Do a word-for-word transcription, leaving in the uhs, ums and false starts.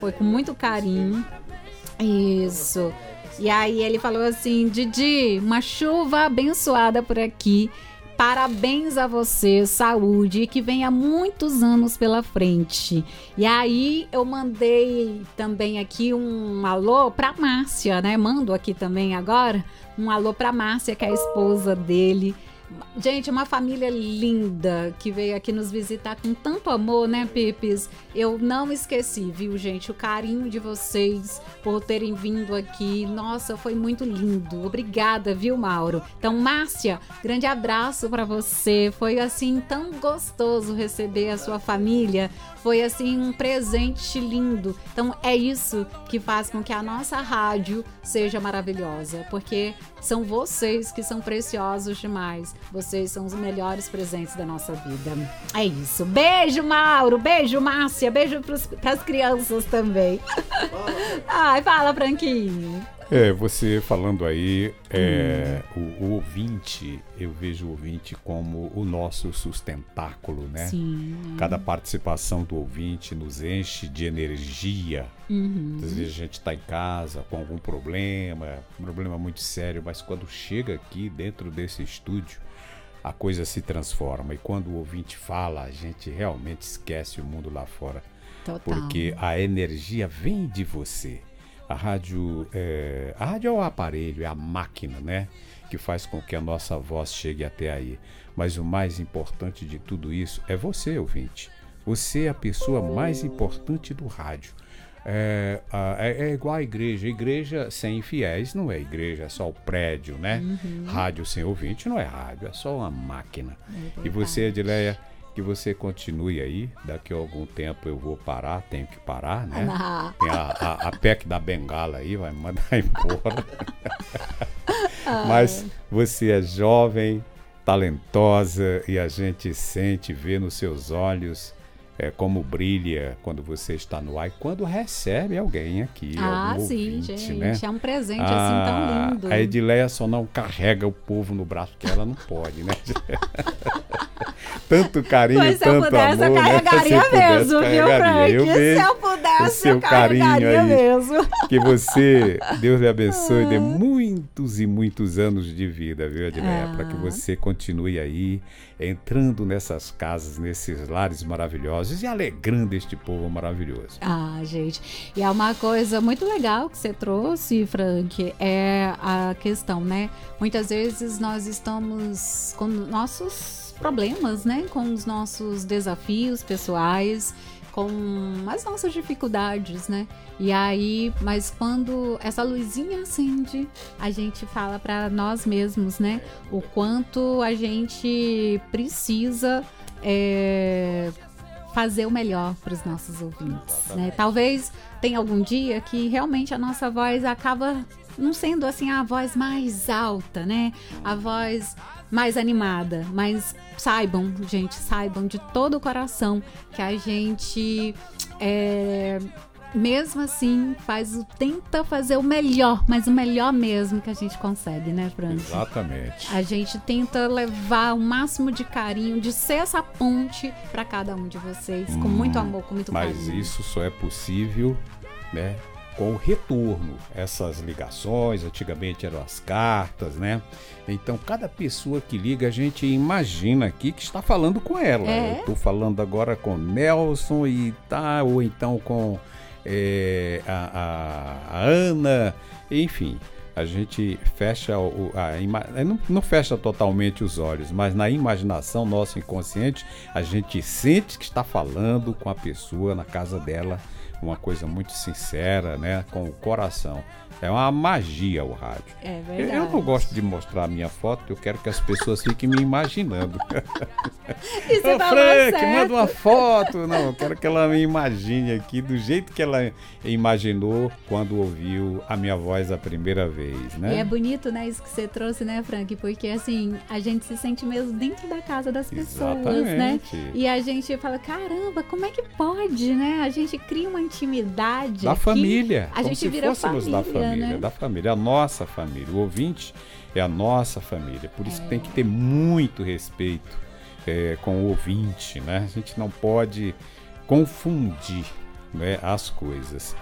Foi com muito carinho. Isso. E aí ele falou assim: Didi, uma chuva abençoada por aqui. Parabéns a você, saúde, e que venha muitos anos pela frente. E aí eu mandei também aqui um alô pra Márcia, né? Mando aqui também agora um alô pra Márcia, que é a esposa dele. Gente, uma família linda que veio aqui nos visitar com tanto amor, né, Pipes? Eu não esqueci, viu, gente? O carinho de vocês por terem vindo aqui. Nossa, foi muito lindo. Obrigada, viu, Mauro? Então, Márcia, grande abraço pra você. Foi, assim, tão gostoso receber a sua família. Foi, assim, um presente lindo. Então, é isso que faz com que a nossa rádio seja maravilhosa. Porque são vocês que são preciosos demais. Vocês são os melhores presentes da nossa vida. É isso. Beijo, Mauro. Beijo, Márcia. Beijo para as crianças também. Ai, fala, Franquinho. É, você falando aí, é, hum. o, o ouvinte, eu vejo o ouvinte como o nosso sustentáculo, né? Sim. Cada participação do ouvinte nos enche de energia. Uhum. Às vezes a gente está em casa com algum problema, um problema muito sério, mas quando chega aqui dentro desse estúdio, a coisa se transforma. E quando o ouvinte fala, a gente realmente esquece o mundo lá fora. Total. Porque a energia vem de você. A rádio, é, a rádio é o aparelho, é a máquina, né? Que faz com que a nossa voz chegue até aí. Mas o mais importante de tudo isso é você, ouvinte. Você é a pessoa mais importante do rádio. É, é, é igual a igreja. A igreja sem fiéis não é igreja, é só o prédio, né? Uhum. Rádio sem ouvinte não é rádio, é só uma máquina. É e você, Edileia, que você continue aí. Daqui a algum tempo eu vou parar, tenho que parar, né? Ah. Tem a, a, a P E C da bengala aí, vai me mandar embora. Mas você é jovem, talentosa, e a gente sente, vê nos seus olhos é, como brilha quando você está no ar e quando recebe alguém aqui. Ah, algum sim, ouvinte, gente. né? É um presente ah, assim tão lindo. A Edileia só não carrega o povo no braço, porque ela não pode, né? Tanto carinho, pois tanto se eu pudesse, amor, eu carregaria né? Se mesmo, pudesse, viu, Frank? Eu se eu pudesse, o seu eu carregaria carinho aí, mesmo. Que você, Deus lhe abençoe, dê muitos e muitos anos de vida, viu, Edileia? Ah. Para que você continue aí, entrando nessas casas, nesses lares maravilhosos e alegrando este povo maravilhoso. Ah, gente, e é uma coisa muito legal que você trouxe, Frank, é a questão, né? Muitas vezes nós estamos com nossos problemas, né? Com os nossos desafios pessoais, com as nossas dificuldades, né? E aí, mas quando essa luzinha acende, a gente fala para nós mesmos, né? O quanto a gente precisa é, fazer o melhor para os nossos ouvintes, né? Talvez tenha algum dia que realmente a nossa voz acaba não sendo assim a voz mais alta, né? A voz mais animada, mas saibam, gente, saibam de todo o coração que a gente é, mesmo assim faz, tenta fazer o melhor, mas o melhor mesmo que a gente consegue, né, Frank? Exatamente. A gente tenta levar o máximo de carinho, de ser essa ponte para cada um de vocês, com hum, muito amor, com muito mas carinho. Mas isso só é possível, né, com o retorno, essas ligações, antigamente eram as cartas, né? Então, cada pessoa que liga, a gente imagina aqui que está falando com ela. É? Eu estou falando agora com Nelson e tá, ou então com é, a, a, a Ana, enfim. A gente fecha, o, a, a, não, não fecha totalmente os olhos, mas na imaginação, nosso inconsciente, a gente sente que está falando com a pessoa na casa dela, uma coisa muito sincera, né, com o coração. É uma magia o rádio. É verdade. Eu não gosto de mostrar a minha foto, eu quero que as pessoas fiquem me imaginando. E você Ô, falou Frank, certo. manda uma foto. Não, eu quero que ela me imagine aqui do jeito que ela imaginou quando ouviu a minha voz a primeira vez, né? E é bonito, né, isso que você trouxe, né, Frank? Porque, assim, a gente se sente mesmo dentro da casa das pessoas, Exatamente. né? E a gente fala, caramba, como é que pode, né? A gente cria uma intimidade. Da aqui, família. A como gente se vira fôssemos família, da família, né? da família, a nossa família. O ouvinte é a nossa família. Por isso É. que tem que ter muito respeito é, com o ouvinte, né? A gente não pode confundir né, as coisas.